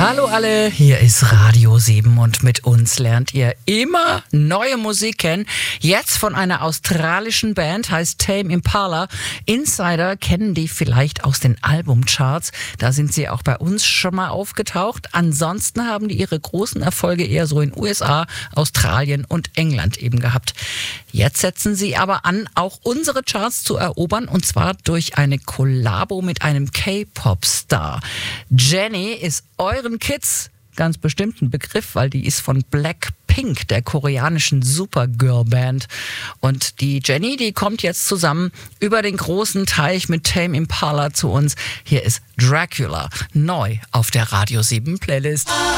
Hallo alle, hier ist Radio 7 und mit uns lernt ihr immer neue Musik kennen. Jetzt von einer australischen Band, heißt Tame Impala. Insider kennen die vielleicht aus den Albumcharts. Da sind sie auch bei uns schon mal aufgetaucht. Ansonsten haben die ihre großen Erfolge eher so in USA, Australien und England eben gehabt. Jetzt setzen sie aber an, auch unsere Charts zu erobern, und zwar durch eine Kollabo mit einem K-Pop-Star. Jennie ist euren Kids ganz bestimmt ein Begriff, weil die ist von Blackpink, der koreanischen Supergirl-Band. Und die Jennie, die kommt jetzt zusammen über den großen Teich mit Tame Impala zu uns. Hier ist Dracula, neu auf der Radio 7 Playlist.